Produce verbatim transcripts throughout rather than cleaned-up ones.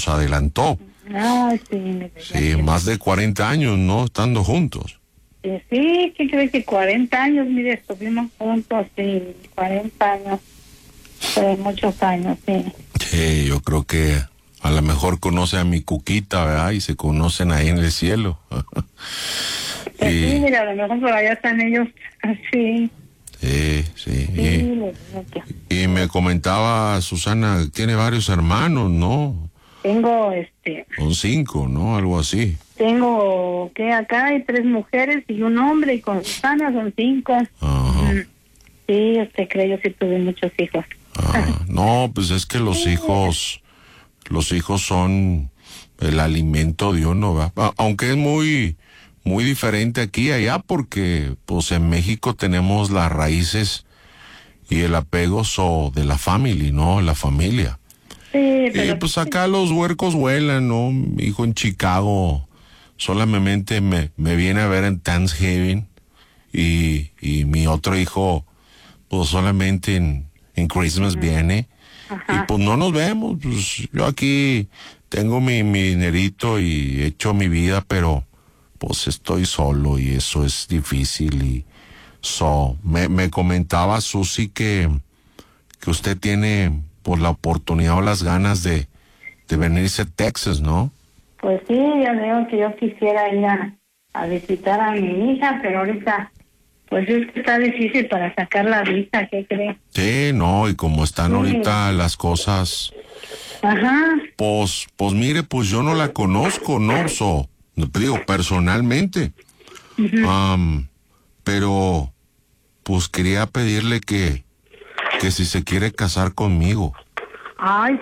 nos adelantó. Ah, sí. Me sí, más de cuarenta años, ¿no? Estando juntos. Sí, sí, ¿qué crees que cuarenta años? Mire, estuvimos juntos, sí, cuarenta años. Fue muchos años, sí. Sí, yo creo que a lo mejor conoce a mi Cuquita, ¿verdad? Y se conocen ahí en el cielo. Pues y, sí, mira, a lo mejor por allá están ellos así. Sí, sí. Sí, y, y me comentaba Susana, tiene varios hermanos, ¿no? Tengo, este... Son cinco, ¿no? Algo así. Tengo, que acá hay tres mujeres y un hombre, y con Susana son cinco. Ajá. Mm, sí, usted cree, yo sí tuve muchos hijos. Ah, no, pues es que los hijos, los hijos son el alimento de uno, ¿verdad? Aunque es muy, muy diferente aquí y allá, porque pues en México tenemos las raíces y el apego so de la familia, ¿no? La familia. Sí, pero... Y pues acá los huercos vuelan, ¿no? Mi hijo en Chicago solamente me, me viene a ver en Thanksgiving y, y mi otro hijo pues solamente en, en Christmas viene. Ajá. Y pues no nos vemos, pues yo aquí tengo mi, mi dinerito y he hecho mi vida, pero pues estoy solo y eso es difícil. Y so, me, me comentaba Susi que, que usted tiene pues la oportunidad o las ganas de, de venirse a Texas, ¿no? Pues sí, ya veo que yo quisiera ir a, a visitar a mi hija, pero ahorita pues es que está difícil para sacar la visa, ¿qué cree? Sí, no, y como están sí. ahorita las cosas... Ajá. Pues, pues mire, pues yo no la conozco, ¿no? So, te digo, personalmente. Uh-huh. Um, pero, pues quería pedirle que, que si se quiere casar conmigo. Ay,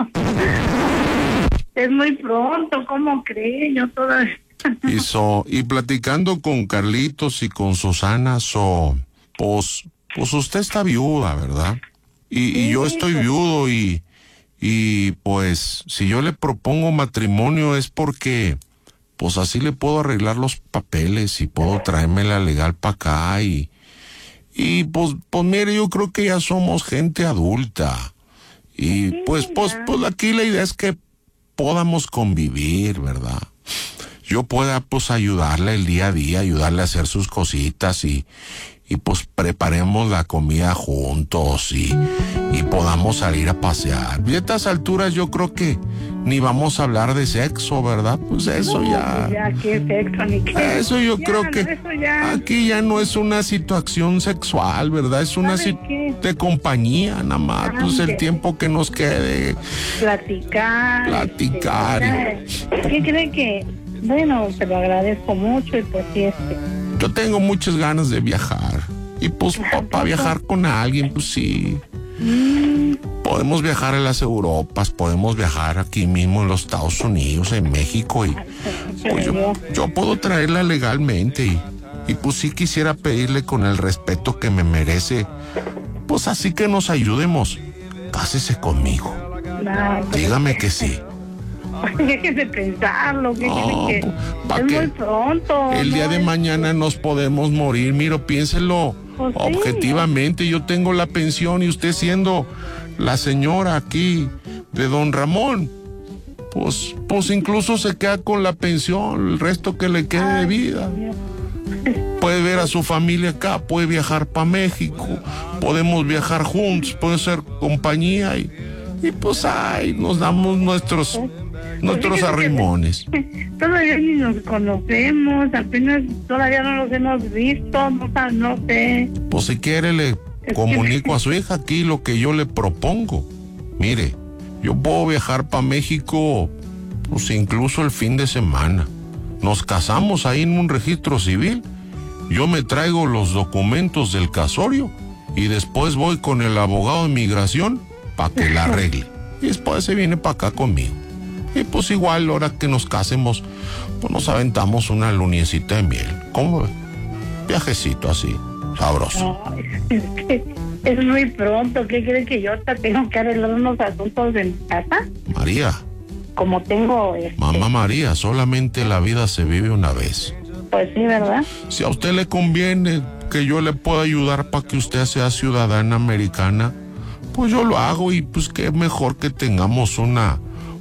es muy pronto, ¿cómo cree? Yo todavía... Y, so, y platicando con Carlitos y con Susana, so, pues, pues usted está viuda, ¿verdad? Y, sí, y yo estoy pues... viudo y, y pues si yo le propongo matrimonio es porque pues así le puedo arreglar los papeles y puedo traérmela legal para acá y, y pues, pues mire, yo creo que ya somos gente adulta y sí, pues, pues, pues aquí la idea es que podamos convivir, ¿verdad? Yo pueda pues ayudarle el día a día, ayudarle a hacer sus cositas y, y pues preparemos la comida juntos y, y podamos salir a pasear. Y a estas alturas yo creo que ni vamos a hablar de sexo, ¿verdad? Pues eso no, ya... ya qué sexo ni qué. Eso yo ya, creo que eso ya... aquí ya no es una situación sexual, ¿verdad? Es una situación de compañía, nada más. Ah, pues el tiempo que nos quede. Platicar. Platicar. Este, ¿Qué cree que...? Bueno, te lo agradezco mucho y pues sí, este... Yo tengo muchas ganas de viajar. Y pues para pa viajar con alguien, pues sí. Mm. Podemos viajar a las Europas, podemos viajar aquí mismo en los Estados Unidos, en México. Y pues yo, yo puedo traerla legalmente. Y, y pues sí quisiera pedirle con el respeto que me merece. Pues así que nos ayudemos. Cásese conmigo. No, dígame que sí. Déjese pensarlo, que no, que es que muy pronto. El no día de es... mañana nos podemos morir, miro, piénselo pues objetivamente. Sí. Yo tengo la pensión y usted siendo la señora aquí de don Ramón, pues, pues incluso se queda con la pensión, el resto que le quede Ay, de vida. Puede ver a su familia acá, puede viajar para México, podemos viajar juntos, puede ser compañía y, y pues ay, nos damos nuestros... Nuestros arrimones. Todavía ni nos conocemos, apenas todavía no nos hemos visto, no, no sé. Pues si quiere le comunico a su hija aquí lo que yo le propongo. Mire, yo puedo viajar para México, pues incluso el fin de semana. Nos casamos ahí en un registro civil. Yo me traigo los documentos del casorio y después voy con el abogado de migración para que la arregle. Y después se viene para acá conmigo. Y pues igual, ahora que nos casemos, pues nos aventamos una luniecita de miel. ¿Cómo ves? Viajecito así, sabroso. No, es que es muy pronto. ¿Qué crees que yo ahorita tengo que arreglar unos asuntos de mi casa? María. Como tengo... Este... Mamá María, solamente la vida se vive una vez. Pues sí, ¿verdad? Si a usted le conviene que yo le pueda ayudar para que usted sea ciudadana americana, pues yo lo hago y pues qué mejor que tengamos una...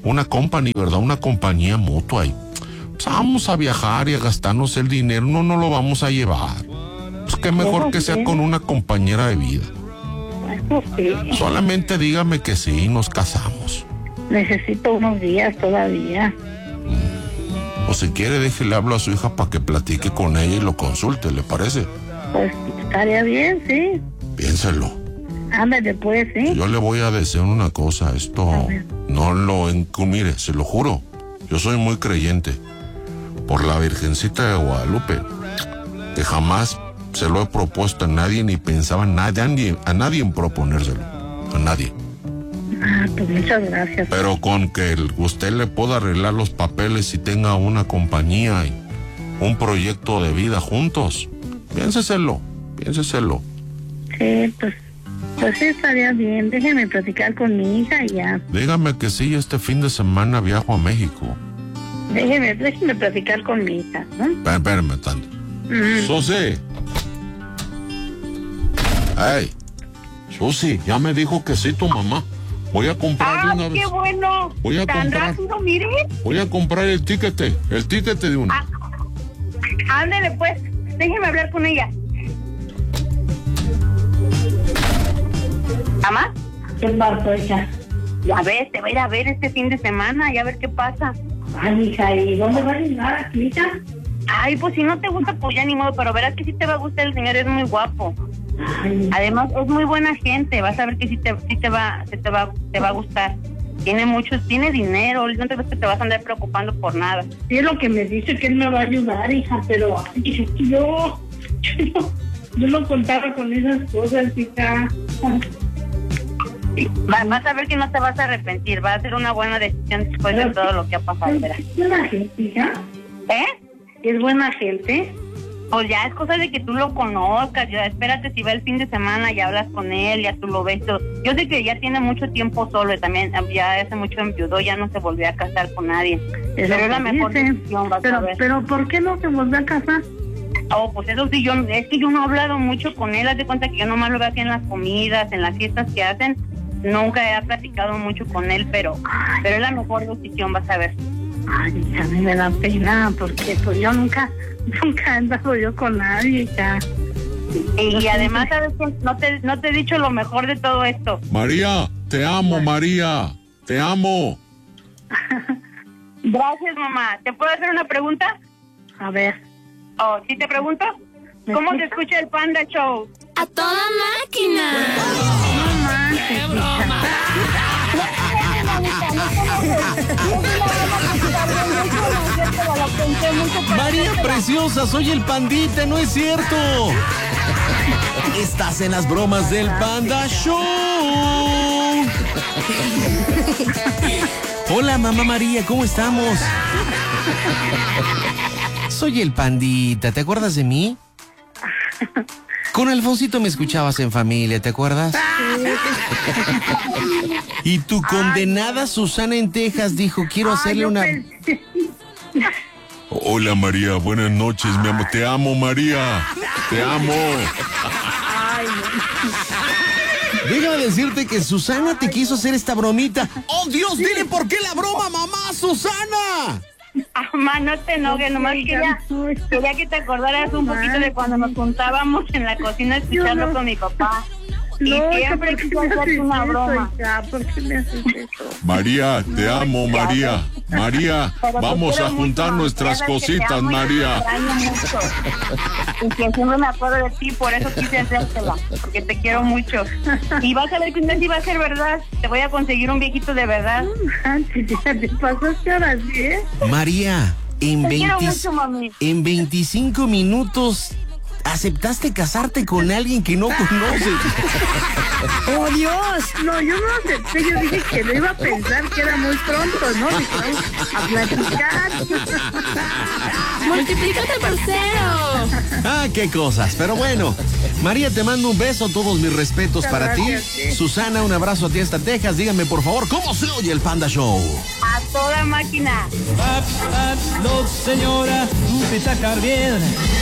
una company, ¿verdad? Una compañía mutua y pues, vamos a viajar y a gastarnos el dinero, no, no lo vamos a llevar. Pues qué mejor que sea con una compañera de vida. Eso sí. Solamente dígame que sí, nos casamos. Necesito unos días todavía. O si quiere, déjele hablo a su hija para que platique con ella y lo consulte, ¿le parece? Pues estaría bien, sí. Piénselo. Ándale, pues, sí. Yo le voy a decir una cosa, esto no lo... Mire, se lo juro, yo soy muy creyente por la Virgencita de Guadalupe, que jamás se lo he propuesto a nadie ni pensaba en nadie, a nadie, a nadie en proponérselo, a nadie. Ah, pues muchas gracias. Pero con que el, usted le pueda arreglar los papeles y tenga una compañía y un proyecto de vida juntos, piénseselo, piénseselo. Sí, pues, pues sí estaría bien. Déjeme platicar con mi hija y ya. Dígame que sí, este fin de semana viajo a México. Déjeme, déjeme platicar con mi hija, ¿no? Espérame, espérame tanto. Mm. Susi. Hey, Susi, ya me dijo que sí tu mamá. Voy a comprar ¡Ah, una vez. qué bueno! Voy a Tan comprar. rápido, mire. Voy a comprar el tiquete, el tiquete de una. Ah, ándele, pues. Déjeme hablar con ella. ¿Mamá? ¿Qué pasó, hija? Ya ves, te voy a ir a ver este fin de semana y a ver qué pasa. Ay, hija, ¿y dónde vas a llegar aquí, hija? Ay, pues si no te gusta, pues ya ni modo, pero verás que sí te va a gustar, el señor es muy guapo. Ay, Además, es muy buena gente, vas a ver que sí te, sí te va, se te va, te va a gustar. Tiene muchos, tiene dinero, no te ves que te vas a andar preocupando por nada. sí es lo que me dice que él me va a ayudar, hija, pero ay, yo, yo, no, yo no contaba con esas cosas, hija. Va- vas a ver que no te vas a arrepentir, va a ser una buena decisión después de todo lo que ha pasado, verás. Es buena gente, hija. ¿Eh? Es buena gente. Pues ya es cosa de que tú lo conozcas, ya espérate si va el fin de semana y hablas con él, ya tú lo ves todo. Yo sé que ya tiene mucho tiempo solo y también ya hace mucho enviudó, ya no se volvió a casar con nadie. Es Pero lo es la que mejor dice. decisión, vas pero, a ver. pero, ¿por qué no se volvió a casar? Oh, pues eso sí, yo, es que yo no he hablado mucho con él, haz de cuenta que yo nomás lo veo aquí en las comidas, en las fiestas que hacen, nunca he platicado mucho con él, pero, pero es la mejor decisión, vas a ver. Ay, hija, a mí me da pena, porque pues yo nunca, nunca he andado yo con nadie, hija. Y, y además, ¿sabes qué? No te, no te he dicho lo mejor de todo esto. María, te amo, María, te amo. Gracias, mamá. ¿Te puedo hacer una pregunta? A ver. Oh, ¿sí te pregunto? ¿Me ¿Cómo se escucha? escucha el Panda Show? ¡A toda máquina! No manches, hija. María preciosa, soy el pandita, no es cierto. Estás en las bromas del Panda Show. Hola, mamá María, ¿cómo estamos? Soy el pandita, ¿te acuerdas de mí? Con Alfonsito me escuchabas en familia, ¿te acuerdas? Y tu condenada Susana en Texas dijo, quiero Ay, hacerle yo una... pensé- Hola, María, buenas noches, mi amor. Te amo, María, te amo. Déjame decirte que Susana te quiso hacer esta bromita. ¡Oh, Dios! Dile por qué la broma, mamá, Susana. Ah, mamá, no te enojes, nomás quería, quería que te acordaras un poquito de cuando nos juntábamos en la cocina escuchando no. con mi papá. Y No, siempre ¿por qué quise me haces hacerte una eso, broma. hija? ¿Por qué me haces eso? María, te amo, María. María, Pero te vamos quiero a mucho, juntar mamá. nuestras Ya sabes que te cositas, amo y te María. extraño mucho. Y que siempre me acuerdo de ti, por eso quise hacértela, porque te quiero mucho. Y vas a ver que un día sí va a ser verdad. Te voy a conseguir un viejito de verdad. Manches, hija, te pasaste ahora sí, ¿eh? María, en, Te quiero 20 mucho, mami. en veinticinco minutos aceptaste casarte con alguien que no conoces. ¡Oh, Dios! No, yo no acepté, yo dije que lo iba a pensar, que era muy pronto, ¿no? Dije, vamos a platicar. ¡Multiplícate por cero! Ah, qué cosas. Pero bueno, María, te mando un beso, todos mis respetos para ti. Gracias, sí. Susana, un abrazo a ti hasta Texas. Díganme, por favor, ¿cómo se oye el Panda Show? A toda máquina. Hazlo, señora, Lupita Carbiel.